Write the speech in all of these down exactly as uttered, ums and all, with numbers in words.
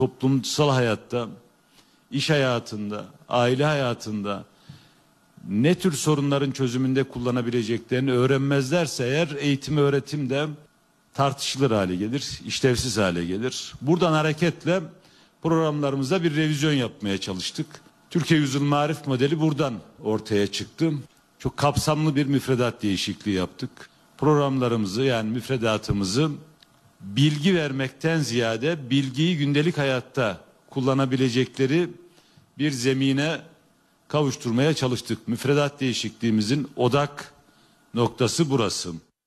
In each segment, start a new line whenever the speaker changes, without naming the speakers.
toplumsal hayatta, iş hayatında, aile hayatında ne tür sorunların çözümünde kullanabileceklerini öğrenmezlerse eğer eğitim öğretim de tartışılır hale gelir, işlevsiz hale gelir. Buradan hareketle programlarımızda bir revizyon yapmaya çalıştık. Türkiye Yüzyıl Marif modeli buradan ortaya çıktı. Çok kapsamlı bir müfredat değişikliği yaptık. Programlarımızı yani müfredatımızı bilgi vermekten ziyade bilgiyi gündelik hayatta kullanabilecekleri bir zemine kavuşturmaya çalıştık. Müfredat değişikliğimizin odak noktası burası.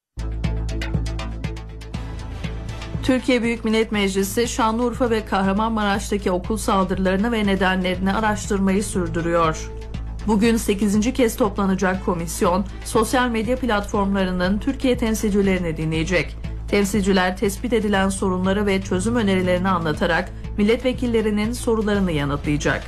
Türkiye Büyük Millet Meclisi Şanlıurfa ve Kahramanmaraş'taki okul saldırılarını ve nedenlerini araştırmayı sürdürüyor. Bugün sekizinci kez toplanacak komisyon, sosyal medya platformlarının Türkiye temsilcilerini dinleyecek. Temsilciler tespit edilen sorunları ve çözüm önerilerini anlatarak milletvekillerinin sorularını yanıtlayacak.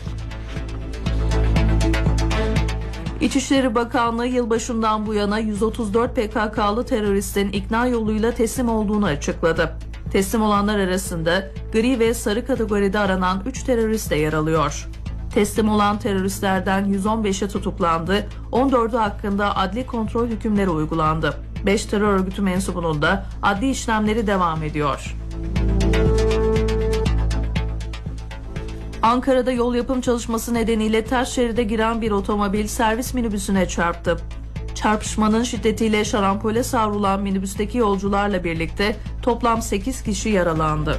İçişleri Bakanlığı yılbaşından bu yana yüz otuz dört P K K'lı teröristin ikna yoluyla teslim olduğunu açıkladı. Teslim olanlar arasında gri ve sarı kategoride aranan üç terörist de yer alıyor. Teslim olan teröristlerden yüz on beşi tutuklandı, on dördü hakkında adli kontrol hükümleri uygulandı. beş terör örgütü mensubunun da adli işlemleri devam ediyor. Ankara'da yol yapım çalışması nedeniyle ters şeride giren bir otomobil servis minibüsüne çarptı. Çarpışmanın şiddetiyle şarampole savrulan minibüsteki yolcularla birlikte toplam sekiz kişi yaralandı.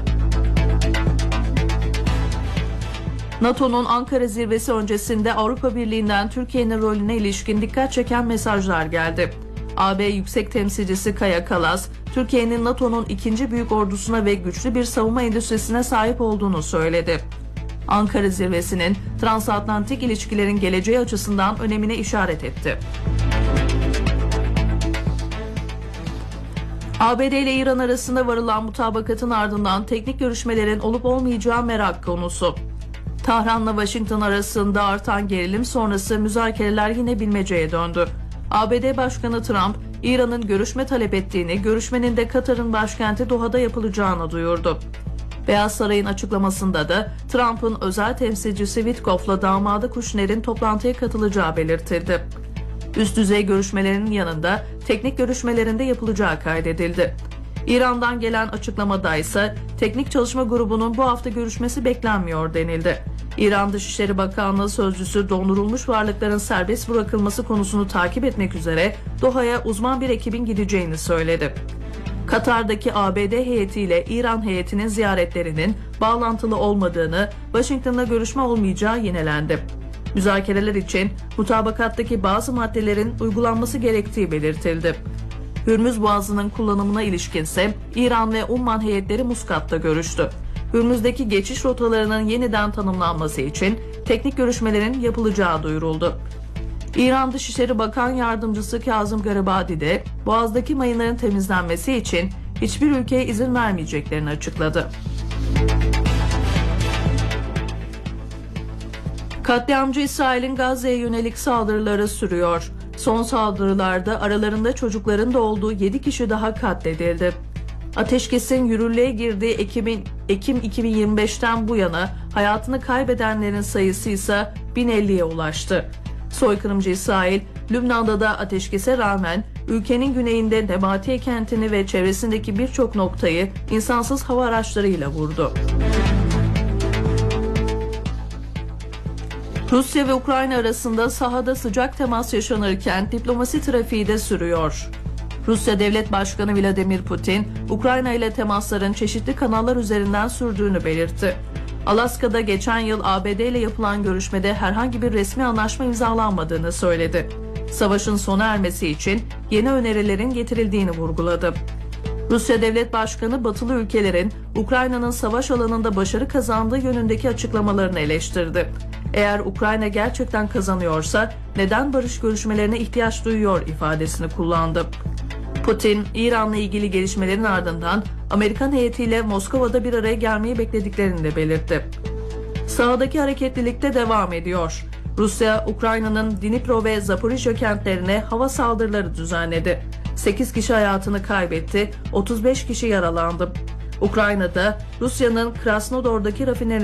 NATO'nun Ankara zirvesi öncesinde Avrupa Birliği'nden Türkiye'nin rolüne ilişkin dikkat çeken mesajlar geldi. A B Yüksek Temsilcisi Kaja Kallas, Türkiye'nin NATO'nun ikinci büyük ordusuna ve güçlü bir savunma endüstrisine sahip olduğunu söyledi. Ankara zirvesinin transatlantik ilişkilerin geleceği açısından önemine işaret etti. A B D ile İran arasında varılan mutabakatın ardından teknik görüşmelerin olup olmayacağı merak konusu. Tahran'la Washington arasında artan gerilim sonrası müzakereler yine bilmeceye döndü. A B D Başkanı Trump, İran'ın görüşme talep ettiğini, görüşmenin de Katar'ın başkenti Doha'da yapılacağını duyurdu. Beyaz Saray'ın açıklamasında da Trump'ın özel temsilcisi Witkoff'la damadı Kushner'in toplantıya katılacağı belirtildi. Üst düzey görüşmelerinin yanında teknik görüşmelerinde yapılacağı kaydedildi. İran'dan gelen açıklamada ise teknik çalışma grubunun bu hafta görüşmesi beklenmiyor denildi. İran Dışişleri Bakanlığı sözcüsü dondurulmuş varlıkların serbest bırakılması konusunu takip etmek üzere Doha'ya uzman bir ekibin gideceğini söyledi. Katar'daki A B D heyetiyle İran heyetinin ziyaretlerinin bağlantılı olmadığını, Washington'la görüşme olmayacağı yinelendi. Müzakereler için mutabakattaki bazı maddelerin uygulanması gerektiği belirtildi. Hürmüz Boğazı'nın kullanımına ilişkinse İran ve Umman heyetleri Muskat'ta görüştü. Hürmüz'deki geçiş rotalarının yeniden tanımlanması için teknik görüşmelerin yapılacağı duyuruldu. İran Dışişleri Bakan Yardımcısı Kazım Garibadi de Boğaz'daki mayınların temizlenmesi için hiçbir ülkeye izin vermeyeceklerini açıkladı. Katliamcı İsrail'in Gazze'ye yönelik saldırıları sürüyor. Son saldırılarda aralarında çocukların da olduğu yedi kişi daha katledildi. Ateşkesin yürürlüğe girdiği Ekim, Ekim iki bin yirmi beşten bu yana hayatını kaybedenlerin sayısı ise bin elliye ulaştı. Soykırımcı İsrail, Lübnan'da da ateşkese rağmen ülkenin güneyinde Nebatiye kentini ve çevresindeki birçok noktayı insansız hava araçlarıyla vurdu. Rusya ve Ukrayna arasında sahada sıcak temas yaşanırken diplomasi trafiği de sürüyor. Rusya Devlet Başkanı Vladimir Putin, Ukrayna ile temasların çeşitli kanallar üzerinden sürdüğünü belirtti. Alaska'da geçen yıl A B D ile yapılan görüşmede herhangi bir resmi anlaşma imzalanmadığını söyledi. Savaşın sona ermesi için yeni önerilerin getirildiğini vurguladı. Rusya Devlet Başkanı batılı ülkelerin Ukrayna'nın savaş alanında başarı kazandığı yönündeki açıklamalarını eleştirdi. Eğer Ukrayna gerçekten kazanıyorsa neden barış görüşmelerine ihtiyaç duyuyor ifadesini kullandı. Putin, İran'la ilgili gelişmelerin ardından Amerikan heyetiyle Moskova'da bir araya gelmeyi beklediklerini de belirtti. Sahadaki hareketlilik de devam ediyor. Rusya, Ukrayna'nın Dnipro ve Zaporijya kentlerine hava saldırıları düzenledi. sekiz kişi hayatını kaybetti, otuz beş kişi yaralandı. Ukrayna'da Rusya'nın Krasnodar'daki rafineri